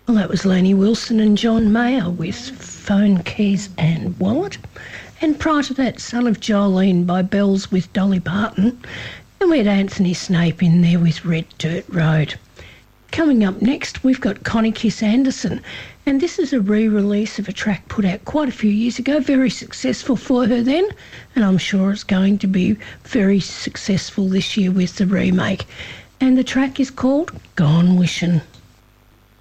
Well, that was Lenny Wilson and John Mayer with Phone, Keys and Wallet. And prior to that, Son of Jolene by Bells with Dolly Parton. And we had Anthony Snape in there with Red Dirt Road. Coming up next, we've got Connie Kiss Anderson. And this is a re-release of a track put out quite a few years ago. Very successful for her then. And I'm sure it's going to be very successful this year with the remake. And the track is called Gone Wishin'.